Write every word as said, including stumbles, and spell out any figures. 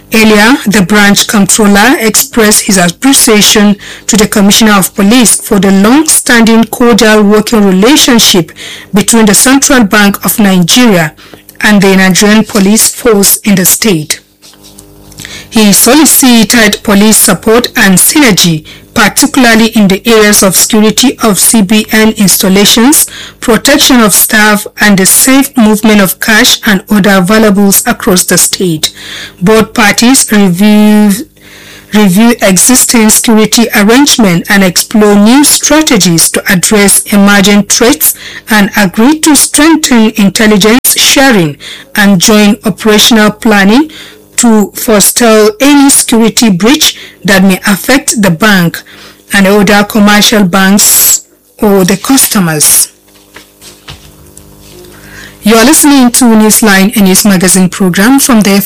Earlier, the branch controller expressed his appreciation to the Commissioner of Police for the long-standing cordial working relationship between the Central Bank of Nigeria and the Nigerian police force in the state. He solicited police support and synergy, particularly in the areas of security of C B N installations, protection of staff, and the safe movement of cash and other valuables across the state. Both parties review, review existing security arrangements and explore new strategies to address emerging threats and agree to strengthen intelligence sharing and joint operational planning to forestall any security breach that may affect the bank and other commercial banks or the customers. You are listening to Newsline, a news magazine program from the